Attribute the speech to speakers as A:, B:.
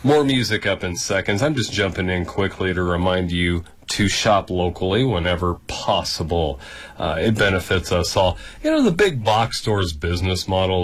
A: More music up in seconds. I'm just jumping in quickly to remind you to shop locally whenever possible. It benefits us all. You know, the big box store's business model